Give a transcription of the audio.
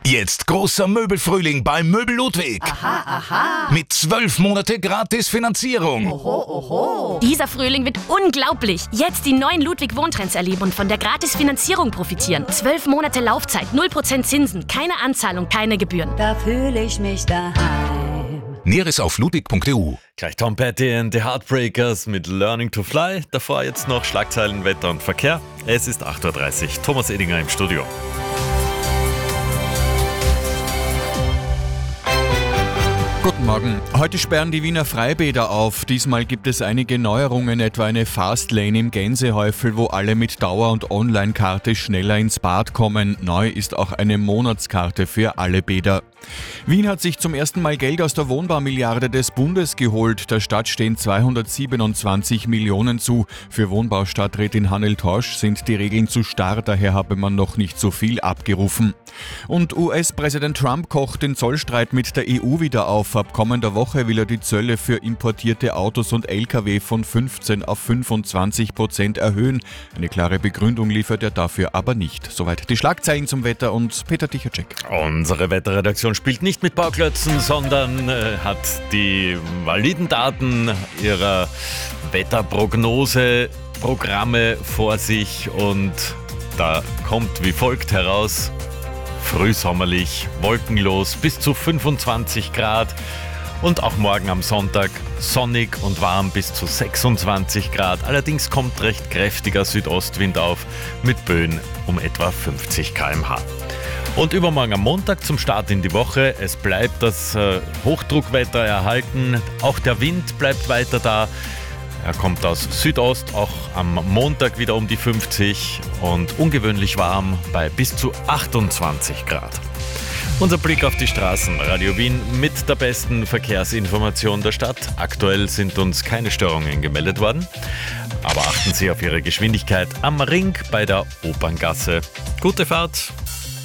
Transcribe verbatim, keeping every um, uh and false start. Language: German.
Jetzt großer Möbelfrühling bei Möbel Ludwig. Aha, aha. Mit zwölf Monate gratis Finanzierung. Oho, oho. Dieser Frühling wird unglaublich. Jetzt die neuen Ludwig Wohntrends erleben und von der Gratis-Finanzierung profitieren. Zwölf Monate Laufzeit, null Prozent Zinsen, keine Anzahlung, keine Gebühren. Da fühle ich mich daheim. Näheres auf ludwig punkt e u. Gleich Tom Petty and the Heartbreakers mit Learning to Fly. Davor jetzt noch Schlagzeilen, Wetter und Verkehr. Es ist acht Uhr dreißig. Thomas Edinger im Studio. Guten Morgen. Heute sperren die Wiener Freibäder auf. Diesmal gibt es einige Neuerungen, etwa eine Fastlane im Gänsehäufel, wo alle mit Dauer- und Online-Karte schneller ins Bad kommen. Neu ist auch eine Monatskarte für alle Bäder. Wien hat sich zum ersten Mal Geld aus der Wohnbaumilliarde des Bundes geholt. Der Stadt stehen zweihundertsiebenundzwanzig Millionen zu. Für Wohnbaustadträtin Hannel Torsch sind die Regeln zu starr, daher habe man noch nicht so viel abgerufen. Und U S-Präsident Trump kocht den Zollstreit mit der E U wieder auf. Ab kommender Woche will er die Zölle für importierte Autos und L K W von fünfzehn auf fünfundzwanzig Prozent erhöhen. Eine klare Begründung liefert er dafür aber nicht. Soweit die Schlagzeilen zum Wetter und Peter Tichacek. Unsere Wetterredaktion spielt nicht mit Bauklötzen, sondern äh, hat die validen Daten ihrer Wetterprognoseprogramme vor sich und da kommt wie folgt heraus: frühsommerlich, wolkenlos, bis zu fünfundzwanzig Grad und auch morgen am Sonntag sonnig und warm bis zu sechsundzwanzig Grad. Allerdings kommt recht kräftiger Südostwind auf mit Böen um etwa fünfzig Kilometer pro Stunde. Und übermorgen am Montag zum Start in die Woche. Es bleibt das äh, Hochdruckwetter erhalten. Auch der Wind bleibt weiter da. Er kommt aus Südost, auch am Montag wieder um die fünfzig und ungewöhnlich warm bei bis zu achtundzwanzig Grad. Unser Blick auf die Straßen. Radio Wien mit der besten Verkehrsinformation der Stadt. Aktuell sind uns keine Störungen gemeldet worden. Aber achten Sie auf Ihre Geschwindigkeit am Ring bei der Operngasse. Gute Fahrt!